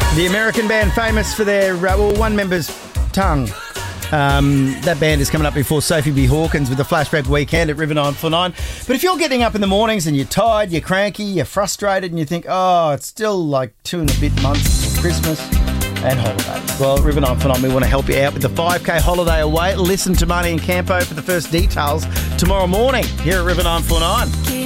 The American band famous for their, one member's tongue. That band is coming up before Sophie B. Hawkins with the Flashback Weekend at River 949. But if you're getting up in the mornings and you're tired, you're cranky, you're frustrated, and you think, oh, it's still like 2 and a bit months till Christmas and holidays. Well, at River 949, we want to help you out with the 5K holiday away. Listen to Marnie and Campo for the first details tomorrow morning here at River 949.